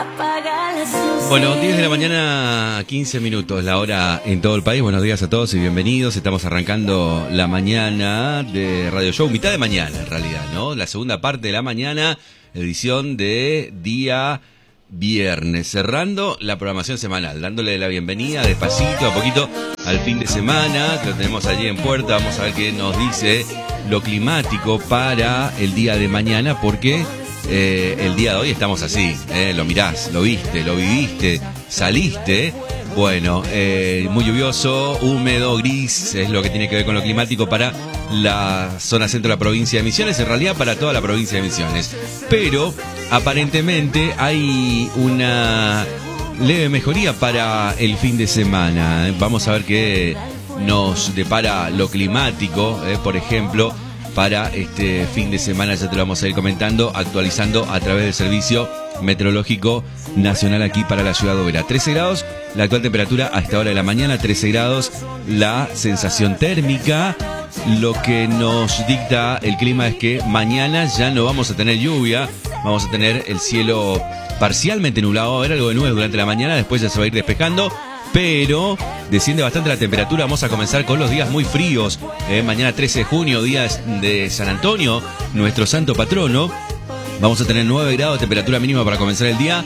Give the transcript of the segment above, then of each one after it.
Bueno, 10 de la mañana, 15 minutos, la hora en todo el país. Buenos días a todos y bienvenidos. Estamos arrancando la mañana de Radio Show, mitad de mañana en realidad, ¿no? La segunda parte de la mañana, edición de día viernes, cerrando la programación semanal, dándole la bienvenida despacito, a poquito, al fin de semana, que lo tenemos allí en puerta. Vamos a ver qué nos dice lo climático para el día de mañana, porque el día de hoy estamos así, lo mirás, lo viste, lo viviste, saliste. Bueno, muy lluvioso, húmedo, gris, es lo que tiene que ver con lo climático para la zona centro de la provincia de Misiones, en realidad para toda la provincia de Misiones. Pero aparentemente hay una leve mejoría para el fin de semana. Vamos a ver qué nos depara lo climático, por ejemplo. Para este fin de semana ya te lo vamos a ir comentando, actualizando a través del Servicio Meteorológico Nacional aquí para la ciudad de Oberá. 13 grados, la actual temperatura a esta hora de la mañana, 13 grados, la sensación térmica. Lo que nos dicta el clima es que mañana ya no vamos a tener lluvia, vamos a tener el cielo parcialmente nublado, va a haber algo de nubes durante la mañana, después ya se va a ir despejando. Pero desciende bastante la temperatura. Vamos a comenzar con los días muy fríos. Mañana 13 de junio, días de San Antonio, nuestro santo patrono. Vamos a tener 9 grados de temperatura mínima para comenzar el día,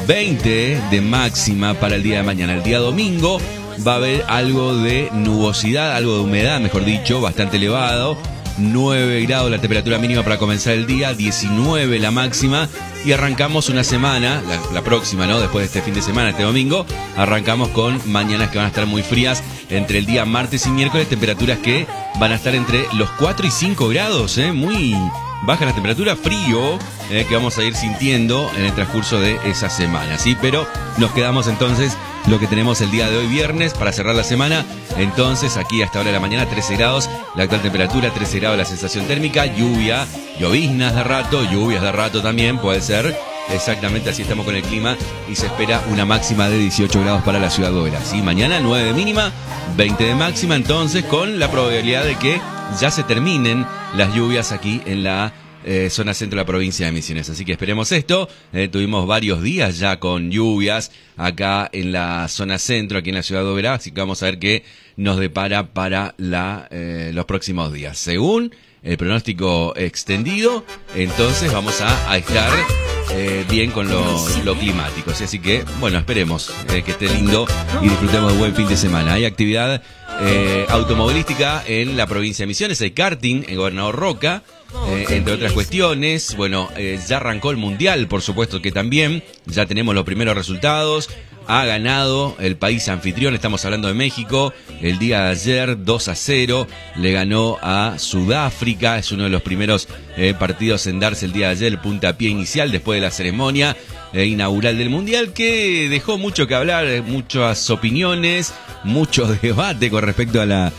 20 de máxima para el día de mañana. El día domingo va a haber algo de nubosidad, algo de humedad, mejor dicho, bastante elevado. 9 grados la temperatura mínima para comenzar el día, 19 la máxima, y arrancamos una semana, la próxima, ¿no? Después de este fin de semana, este domingo, arrancamos con mañanas que van a estar muy frías entre el día martes y miércoles, temperaturas que van a estar entre los 4 y 5 grados, muy baja la temperatura, frío, que vamos a ir sintiendo en el transcurso de esa semana, ¿sí? Pero nos quedamos entonces lo que tenemos el día de hoy viernes para cerrar la semana. Entonces aquí hasta ahora de la mañana 13 grados la actual temperatura, 13 grados la sensación térmica, lluvia, lloviznas de rato, lluvias de rato también puede ser. Exactamente así estamos con el clima y se espera una máxima de 18 grados para la ciudad de Oberá. ¿Sí? Mañana 9 de mínima, 20 de máxima, entonces con la probabilidad de que ya se terminen las lluvias aquí en la zona centro de la provincia de Misiones. Así que esperemos esto. Tuvimos varios días ya con lluvias acá en la zona centro, aquí en la ciudad de Oberá, así que vamos a ver qué nos depara para los próximos días. Según el pronóstico extendido, entonces vamos a estar bien con lo climático. Así que, bueno, esperemos que esté lindo y disfrutemos de buen fin de semana. Hay actividad automovilística en la provincia de Misiones, hay karting en Gobernador Roca, entre otras cuestiones. Bueno, ya arrancó el Mundial, por supuesto que también, ya tenemos los primeros resultados. Ha ganado el país anfitrión, estamos hablando de México, el día de ayer 2-0, le ganó a Sudáfrica, es uno de los primeros partidos en darse el día de ayer, el puntapié inicial después de la ceremonia inaugural del Mundial, que dejó mucho que hablar, muchas opiniones, mucho debate con respecto a la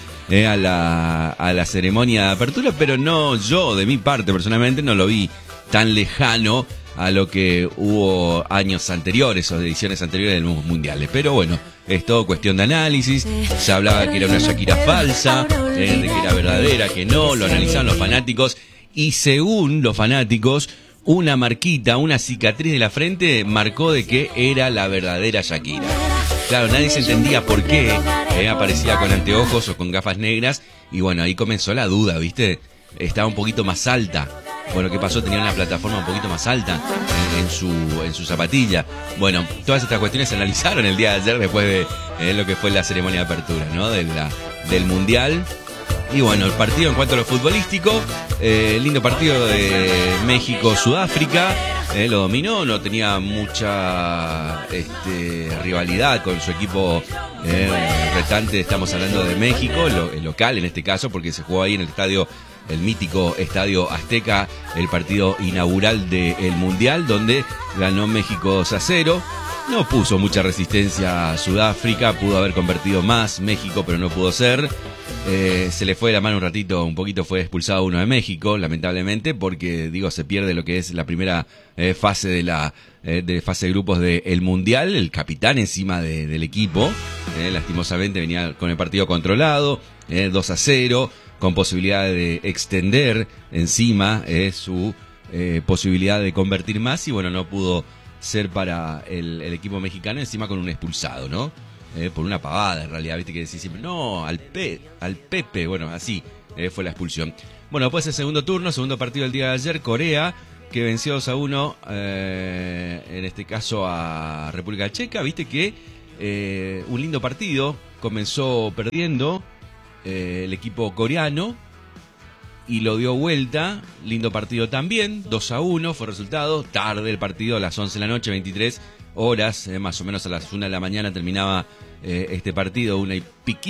ceremonia de apertura, pero no, yo de mi parte personalmente no lo vi tan lejano a lo que hubo años anteriores o ediciones anteriores de los mundiales. Pero bueno, es todo cuestión de análisis. Se hablaba que era una Shakira falsa, de que era verdadera, que no, lo analizaban los fanáticos, y según los fanáticos, una marquita, una cicatriz de la frente marcó de que era la verdadera Shakira. Claro, nadie se entendía por qué aparecía con anteojos o con gafas negras, y bueno, ahí comenzó la duda, ¿viste? Estaba un poquito más alta. Bueno, ¿qué pasó? Tenía una plataforma un poquito más alta en su zapatilla. Bueno, todas estas cuestiones se analizaron el día de ayer después de lo que fue la ceremonia de apertura, ¿no? Del Mundial. Y bueno, el partido en cuanto a lo futbolístico, lindo partido de México-Sudáfrica, lo dominó, no tenía mucha rivalidad con su equipo restante. Estamos hablando de México, el local en este caso, porque se jugó ahí en el mítico Estadio Azteca, el partido inaugural del Mundial, donde ganó México 2-0. No puso mucha resistencia a Sudáfrica, pudo haber convertido más México, pero no pudo ser. Se le fue la mano un ratito, un poquito, fue expulsado uno de México, lamentablemente, porque se pierde lo que es la primera fase de fase de grupos del Mundial, el capitán encima del equipo, lastimosamente venía con el partido controlado, 2-0, con posibilidad de extender encima su posibilidad de convertir más, y bueno, no pudo ser para el equipo mexicano, encima con un expulsado, ¿no? Por una pavada, en realidad, viste que decís siempre, no, al Pepe, bueno, así fue la expulsión. Bueno, pues el segundo turno, segundo partido del día de ayer, Corea, que venció 2-1, en este caso a República Checa, viste que un lindo partido, comenzó perdiendo el equipo coreano, y lo dio vuelta, lindo partido también, 2-1 fue el resultado, tarde el partido, a las 11 de la noche, 23 horas, más o menos a las 1 de la mañana terminaba este partido, una y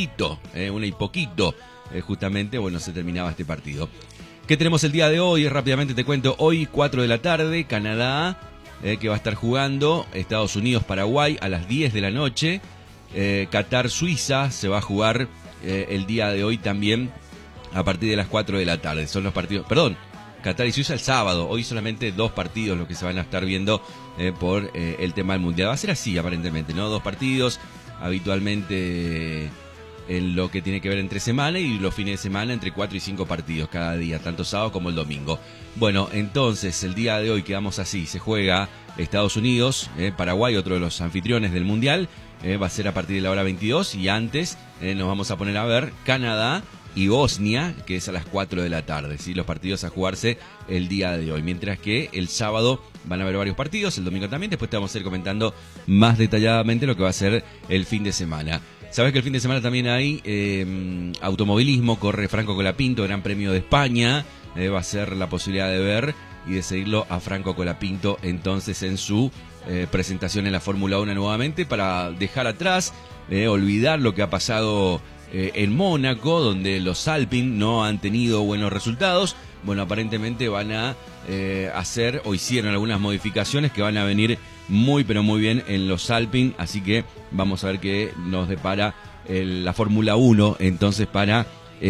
poquito, justamente, bueno, se terminaba este partido. ¿Qué tenemos el día de hoy? Rápidamente te cuento, hoy 4 de la tarde, Canadá, que va a estar jugando, Estados Unidos, Paraguay, a las 10 de la noche, Qatar, Suiza, se va a jugar el día de hoy también, a partir de las 4 de la tarde. Son los partidos, Qatar y Suiza el sábado. Hoy solamente 2 partidos los que se van a estar viendo por el tema del Mundial. Va a ser así aparentemente, ¿no? 2 partidos habitualmente en lo que tiene que ver entre semana, y los fines de semana entre 4 y 5 partidos cada día, tanto sábado como el domingo. Bueno, entonces el día de hoy quedamos así. Se juega Estados Unidos, Paraguay, otro de los anfitriones del Mundial. Va a ser a partir de la hora 22, y antes nos vamos a poner a ver Canadá y Bosnia, que es a las 4 de la tarde, ¿sí? Los partidos a jugarse el día de hoy, mientras que el sábado van a haber varios partidos, el domingo también. Después te vamos a ir comentando más detalladamente lo que va a ser el fin de semana. Sabes que el fin de semana también hay automovilismo, corre Franco Colapinto, Gran Premio de España, va a ser la posibilidad de ver y de seguirlo a Franco Colapinto entonces en su presentación en la Fórmula 1 nuevamente, para dejar atrás, olvidar lo que ha pasado en Mónaco, donde los Alpine no han tenido buenos resultados. Bueno, aparentemente van a hacer, o hicieron algunas modificaciones que van a venir muy pero muy bien en los Alpine, así que vamos a ver qué nos depara la Fórmula 1 entonces para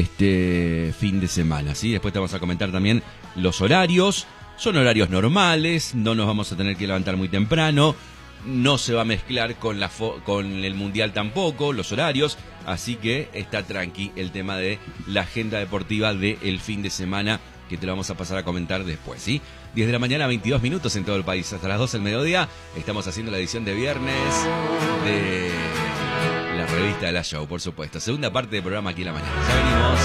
este fin de semana, ¿sí? Después te vamos a comentar también los horarios. Son horarios normales, no nos vamos a tener que levantar muy temprano, no se va a mezclar con el Mundial tampoco, los horarios, así que está tranqui el tema de la agenda deportiva del fin de semana, que te lo vamos a pasar a comentar después, ¿sí? 10 de la mañana, 22 minutos en todo el país, hasta las 12 del mediodía, estamos haciendo la edición de viernes de la revista de La Show, por supuesto. Segunda parte del programa aquí en la mañana. Ya venimos.